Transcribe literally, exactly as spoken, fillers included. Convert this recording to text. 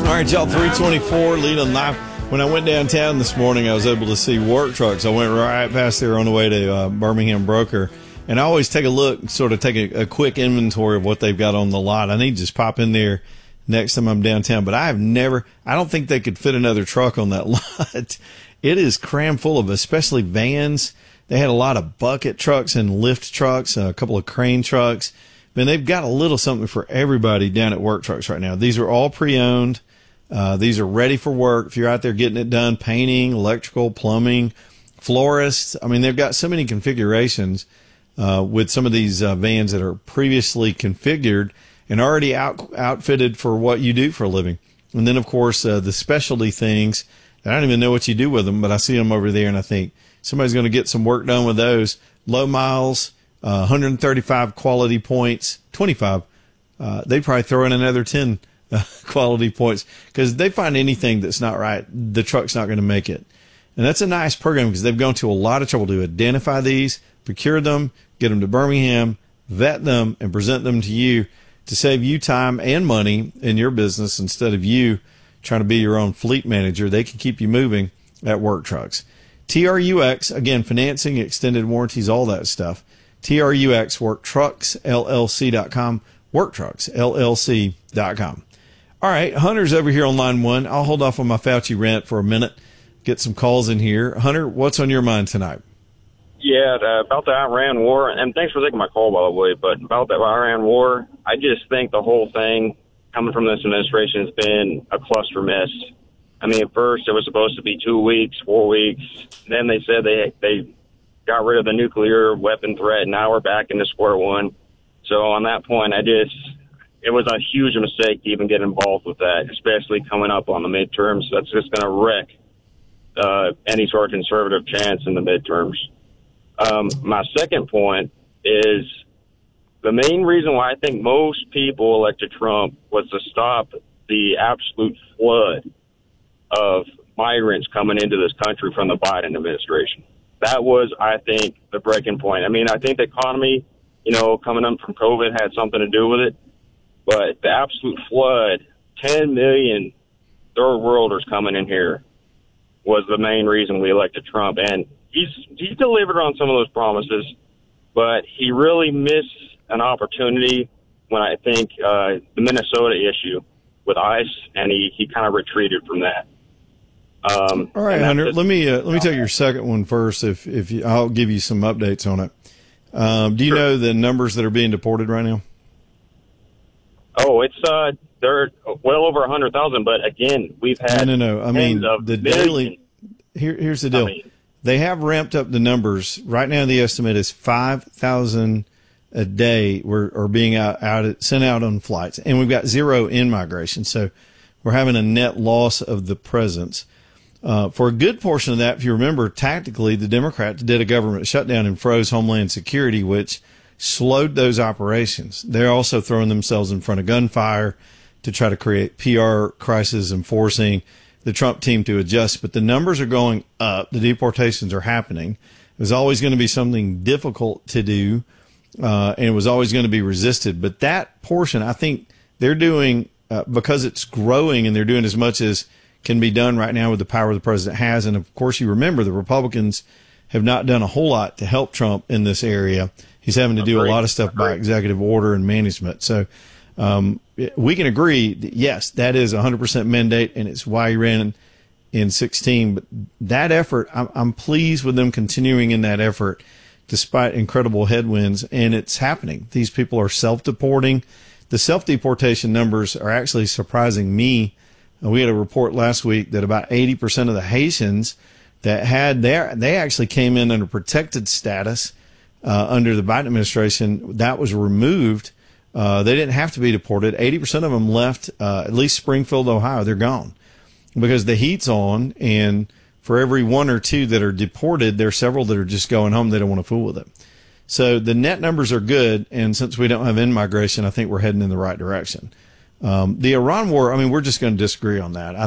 right, y'all, three twenty-four, lead on live. When I went downtown this morning, I was able to see work trucks. I went right past there on the way to uh, Birmingham Broker. And I always take a look, sort of take a, a quick inventory of what they've got on the lot. I need to just pop in there next time I'm downtown. But I have never, I don't think they could fit another truck on that lot. It is crammed full of, especially vans. They had a lot of bucket trucks and lift trucks, a couple of crane trucks. Man, they've got a little something for everybody down at Work Trucks right now. These are all pre-owned. Uh, these are ready for work. If you're out there getting it done, painting, electrical, plumbing, florists. I mean, they've got so many configurations uh, with some of these uh, vans that are previously configured and already out, outfitted for what you do for a living. And then, of course, uh, the specialty things. I don't even know what you do with them, but I see them over there, and I think somebody's going to get some work done with those. Low miles, uh, one hundred thirty-five quality points, twenty-five. Uh, they probably throw in another ten uh, quality points because they find anything that's not right, the truck's not going to make it. And that's a nice program because they've gone to a lot of trouble to identify these, procure them, get them to Birmingham, vet them, and present them to you to save you time and money in your business instead of you trying to be your own fleet manager. They can keep you moving at Work Trucks. T R U X, again, financing, extended warranties, all that stuff. T R U X, work trucks L L C dot com, work trucks L L C dot com. All right, Hunter's over here on line one. I'll hold off on my Fauci rant for a minute, get some calls in here. Hunter, what's on your mind tonight? Yeah, uh, about the Iran war, and thanks for taking my call, by the way, but about the Iran war, I just think the whole thing coming from this administration has been a cluster mess. I mean, at first it was supposed to be two weeks, four weeks. Then they said they they got rid of the nuclear weapon threat. Now we're back into square one. So on that point, I just, it was a huge mistake to even get involved with that, especially coming up on the midterms. That's just going to wreck uh, any sort of conservative chance in the midterms. Um, my second point is the main reason why I think most people elected Trump was to stop the absolute flood of migrants coming into this country from the Biden administration. That was, I think, the breaking point. I mean, I think the economy, you know, coming up from COVID had something to do with it, but the absolute flood, ten million third worlders coming in here, was the main reason we elected Trump. And he's he's delivered on some of those promises, but he really missed an opportunity when I think uh, the Minnesota issue with ICE, and he, he kind of retreated from that. Um, All right, Hunter. Let me uh, let me take your second one first. If if you, I'll give you some updates on it. Um, do you Sure. know the numbers that are being deported right now? Oh, it's uh, they're well over a hundred thousand. But again, we've had No, no, no. I mean, tens of the millions. daily. Here, here's the deal. I mean, They have ramped up the numbers. Right now, the estimate is five thousand a day were are being out, out sent out on flights, and we've got zero in migration. So we're having a net loss of the presence. Uh, for a good portion of that, if you remember, tactically, the Democrats did a government shutdown and froze Homeland Security, which slowed those operations. They're also throwing themselves in front of gunfire to try to create P R crisis and forcing the Trump team to adjust. But the numbers are going up. The deportations are happening. It was always going to be something difficult to do, uh, and it was always going to be resisted. But that portion, I think they're doing, uh, because it's growing and they're doing as much as can be done right now with the power the president has. And of course, you remember the Republicans have not done a whole lot to help Trump in this area. He's having to do a lot of stuff by executive order and management. So um, we can agree that, yes, that is a one hundred percent mandate, and it's why he ran in, in sixteen. But that effort, I'm, I'm pleased with them continuing in that effort despite incredible headwinds, and it's happening. These people are self-deporting. The self-deportation numbers are actually surprising me. We had a report last week that about eighty percent of the Haitians that had their, they actually came in under protected status uh, under the Biden administration. That was removed. Uh, they didn't have to be deported. eighty percent of them left, uh, at least Springfield, Ohio. They're gone because the heat's on. And for every one or two that are deported, there are several that are just going home. They don't want to fool with it. So the net numbers are good. And since we don't have in-migration, I think we're heading in the right direction. Um, the Iran war, I mean, we're just going to disagree on that. I